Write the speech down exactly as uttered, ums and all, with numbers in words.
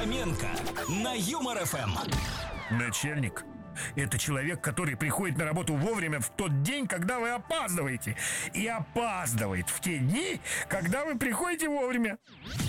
Фоменко на Юмор эф эм. Начальник — это человек, который приходит на работу вовремя в тот день, когда вы опаздываете. И опаздывает в те дни, когда вы приходите вовремя.